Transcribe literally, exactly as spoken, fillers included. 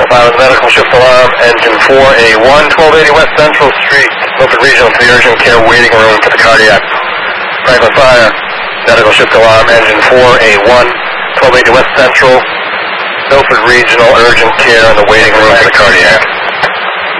Franklin Five with medical shift alarm, engine four A one, twelve eighty West Central Street, Milford Regional to the urgent care waiting room for the cardiac. Franklin Fire, medical shift alarm, engine four A one, twelve eighty West Central, Milford Regional urgent care in the waiting room for the cardiac.